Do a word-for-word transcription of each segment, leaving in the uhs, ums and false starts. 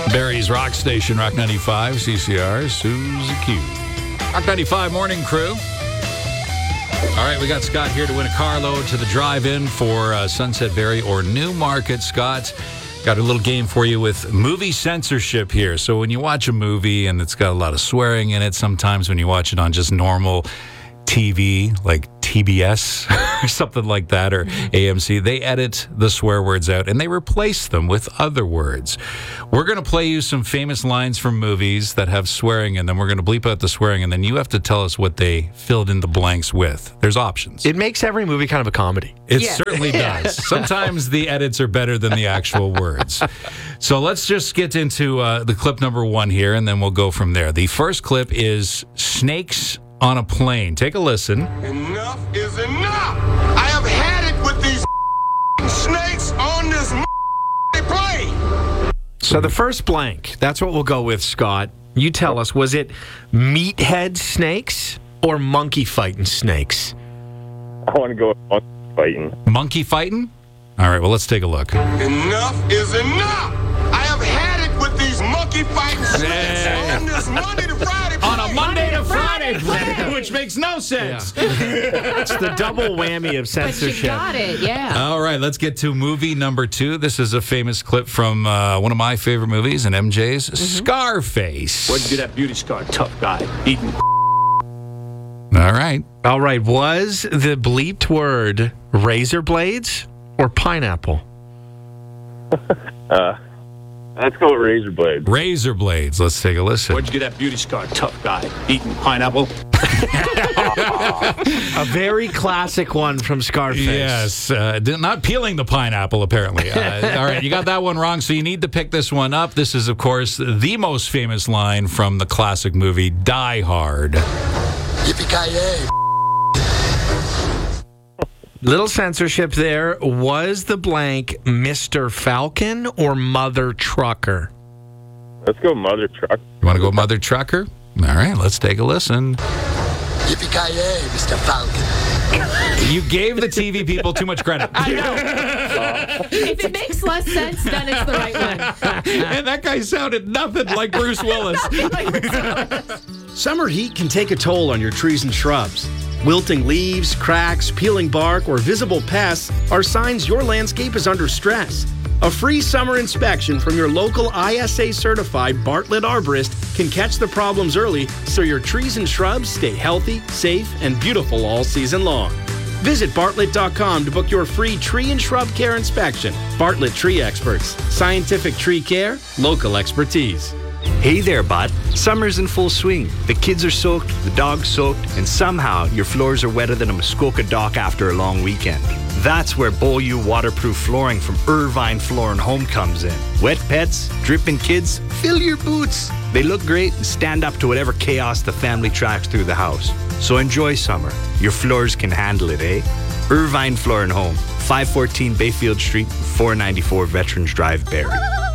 Barrie's Rock Station, Rock ninety-five, C C R, Suzy Q. Rock ninety-five Morning Crew. All right, we got Scott here to win a carload to the drive-in for uh, Sunset Barrie or Newmarket. Scott, got a little game for you with movie censorship here. So when you watch a movie and it's got a lot of swearing in it, sometimes when you watch it on just normal T V, like T B S or something like that, or A M C, they edit the swear words out and they replace them with other words. We're going to play you some famous lines from movies that have swearing in them. We're going to bleep out the swearing, and then you have to tell us what they filled in the blanks with. There's options. It makes every movie kind of a comedy. It Yeah. certainly does. Sometimes the edits are better than the actual words. So let's just get into uh, the clip number one here, and then we'll go from there. The first clip is Snakes on a Plane. Take a listen. Enough is enough! I have had it with these snakes on this plane! So the first blank, that's what we'll go with, Scott. You tell us, was it meathead snakes or monkey fighting snakes? I want to go with monkey fighting. Monkey fighting? All right, well, let's take a look. Enough is enough! I have had it with these monkey fighting snakes on this Monday to Friday plane! On a Monday to Friday play, which makes no sense. It's the double whammy of But censorship. you got it, yeah. All right, let's get to movie number two. This is a famous clip from uh, one of my favorite movies and M J's, Scarface. What'd you do that beauty scar? Tough guy. Eating. All right. All right, was the bleeped word razor blades or pineapple? Uh, let's go with razor blade. Razor blades. Let's take a listen. What'd you do that beauty scar? Tough guy. Eating pineapple. A very classic one from Scarface. Yes, uh, d- not peeling the pineapple, apparently. Uh, all right, you got that one wrong, so you need to pick this one up. This is, of course, the most famous line from the classic movie Die Hard. Yippee-ki-yay! Little censorship there. Was the blank Mister Falcon or Mother Trucker? Let's go mother truck. You want to go Mother Trucker? All right, let's take a listen. Yippee-ki-yay, Mister Falcon. You gave the T V people too much credit. I know. If it makes less sense, then it's the right one. And that guy sounded nothing like Bruce Willis. Summer heat can take a toll on your trees and shrubs. Wilting leaves, cracks, peeling bark, or visible pests are signs your landscape is under stress. A free summer inspection from your local I S A-certified Bartlett arborist can catch the problems early so your trees and shrubs stay healthy, safe, and beautiful all season long. Visit Bartlett dot com to book your free tree and shrub care inspection. Bartlett Tree Experts. Scientific tree care, local expertise. Hey there, bud. Summer's in full swing. The kids are soaked, the dog's soaked, and somehow your floors are wetter than a Muskoka dock after a long weekend. That's where Beaulieu waterproof flooring from Irvine Floor and Home comes in. Wet pets, dripping kids, fill your boots. They look great and stand up to whatever chaos the family tracks through the house. So enjoy summer. Your floors can handle it, eh? Irvine Floor and Home, five fourteen Bayfield Street, four ninety-four Veterans Drive, Barrie.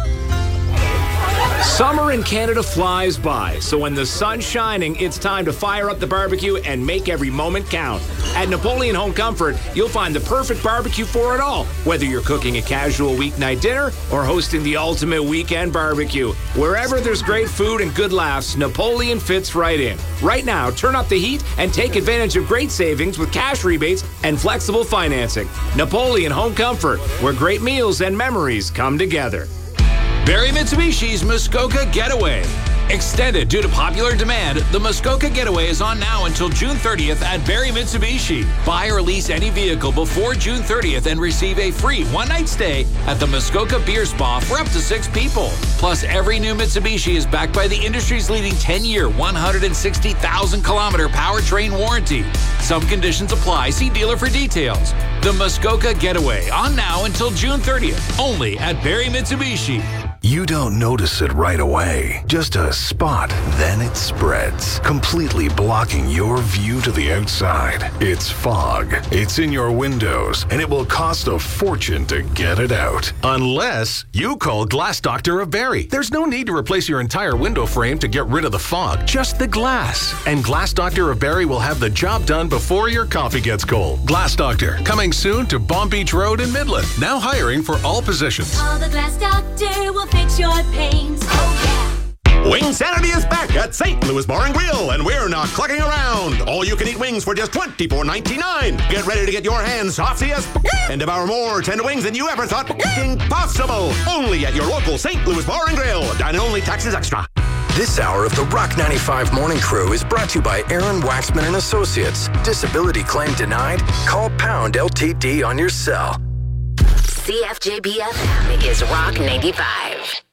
Summer in Canada flies by, so when the sun's shining, it's time to fire up the barbecue and make every moment count. At Napoleon Home Comfort, you'll find the perfect barbecue for it all, whether you're cooking a casual weeknight dinner or hosting the ultimate weekend barbecue. Wherever there's great food and good laughs, Napoleon fits right in. Right now, turn up the heat and take advantage of great savings with cash rebates and flexible financing. Napoleon Home Comfort, where great meals and memories come together. Barrie Mitsubishi's Muskoka Getaway. Extended due to popular demand, the Muskoka Getaway is on now until June thirtieth at Barrie Mitsubishi. Buy or lease any vehicle before June thirtieth and receive a free one-night stay at the Muskoka Beer Spa for up to six people. Plus, every new Mitsubishi is backed by the industry's leading ten-year, one hundred sixty thousand kilometer powertrain warranty. Some conditions apply. See dealer for details. The Muskoka Getaway, on now until June thirtieth, only at Barrie Mitsubishi. You don't notice it right away. Just a spot, then it spreads, completely blocking your view to the outside. It's fog. It's in your windows, and it will cost a fortune to get it out. Unless you call Glass Doctor of Barrie. There's no need to replace your entire window frame to get rid of the fog, just the glass. And Glass Doctor of Barrie will have the job done before your coffee gets cold. Glass Doctor, coming soon to Bomb Beach Road in Midland. Now hiring for all positions. Call the Glass Doctor, we'll fix your pains. Oh, yeah. Wingsanity is back at Saint Louis Bar and Grill, and we're not clucking around. All you can eat wings for just twenty-four ninety-nine. Get ready to get your hands saucy as and devour more tender wings than you ever thought possible. Only at your local Saint Louis Bar and Grill. Dine only, taxes extra. This hour of the Rock ninety-five Morning Crew is brought to you by Aaron Waxman and Associates. Disability claim denied? Call Pound L T D on your cell. C F J B F M is Rock ninety-five.